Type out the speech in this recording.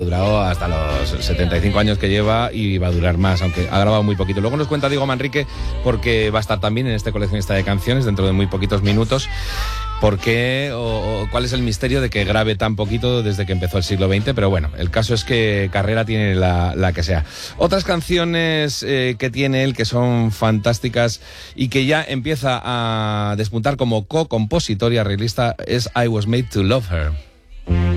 durado hasta los 75 años que lleva y va a durar más, aunque ha grabado muy poquito. Luego nos cuenta Diego Manrique, porque va a estar también en este coleccionista de canciones dentro de muy poquitos minutos, por qué o cuál es el misterio de que grabe tan poquito desde que empezó el siglo XX, pero bueno, el caso es que carrera tiene la que sea. Otras canciones que tiene él que son fantásticas y que ya empieza a despuntar como co-compositor y arreglista es I Was Made to Love Her.